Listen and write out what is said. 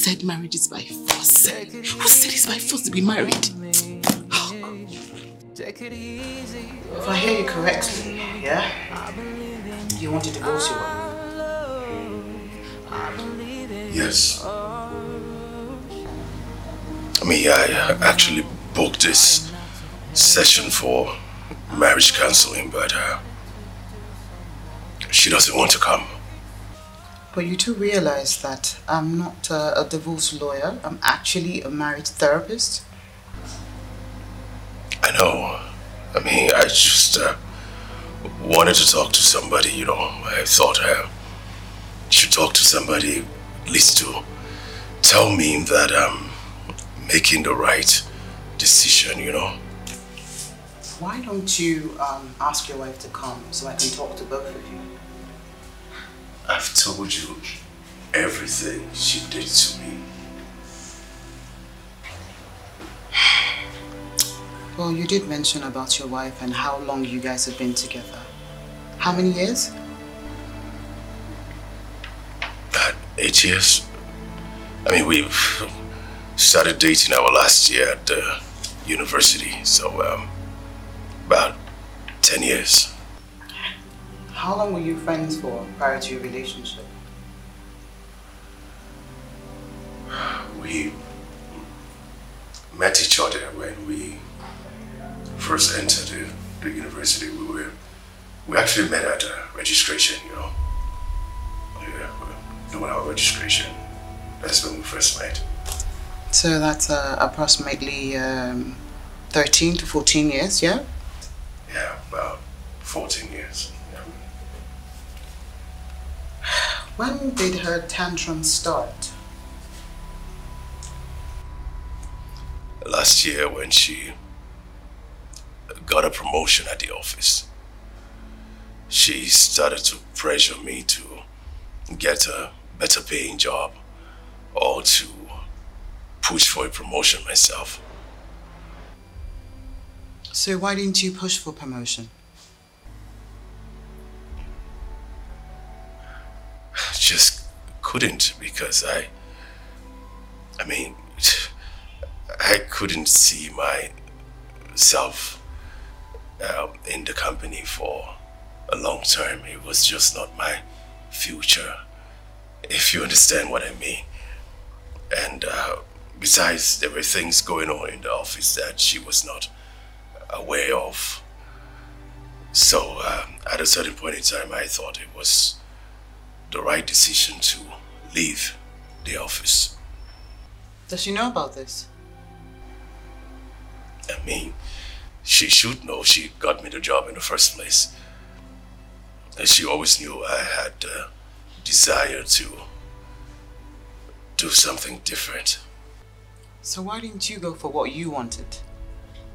said marriage is by force? Who said it's by force to be married? If I hear you correctly, yeah? You want to divorce your wife? Yes. I mean, I actually booked this session for marriage counseling, but she doesn't want to come. But you do realize that I'm not a divorce lawyer. I'm actually a marriage therapist. I know. I mean, I just wanted to talk to somebody, you know. I thought I should talk to somebody at least to tell me that I'm making the right decision, you know. Why don't you ask your wife to come so I can talk to both of you? I've told you everything she did to me. Well, you did mention about your wife and how long you guys have been together. How many years? 8 years. I mean, we've started dating our last year at the university, so about 10 years. How long were you friends for prior to your relationship? We met each other when we first entered the university. We actually met at registration, you know. Yeah, doing our registration. That's when we first met. So that's approximately 13 to 14 years, yeah? Yeah, about 14 years. Yeah. When did her tantrum start? Last year when she got a promotion at the office. She started to pressure me to get a better paying job or to push for a promotion myself. So why didn't you push for promotion? Just couldn't because I couldn't see myself in the company for a long term. It was just not my future, if you understand what I mean. And besides, there were things going on in the office that she was not aware of. So at a certain point in time, I thought it was the right decision to leave the office. Does she know about this? I mean, she should know. She got me the job in the first place. And she always knew I had the desire to do something different. So why didn't you go for what you wanted?